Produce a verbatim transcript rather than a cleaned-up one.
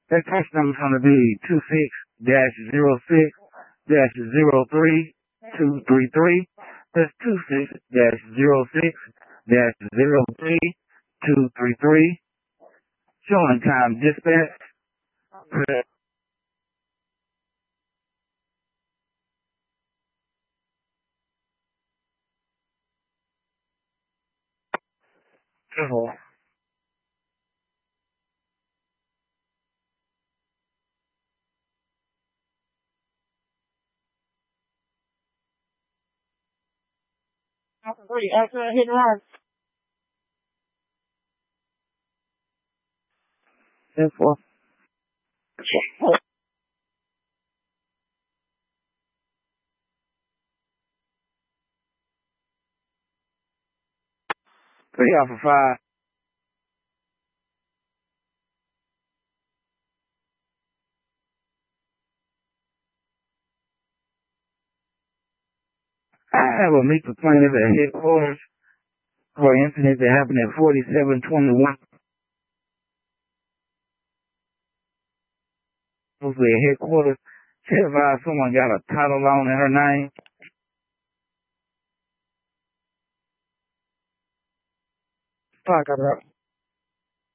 That case number is going to be two six dash zero six dash zero three two three three. That's two six dash zero six dash zero three two three three. Showing time dispatch. Oh. Three, after I hit run. Ten four. Three alpha five. I have a meet the plaintiff at headquarters for an incident that happened at forty-seven twenty-one. Mostly at headquarters. She advised someone got a title loan in her name. Talk about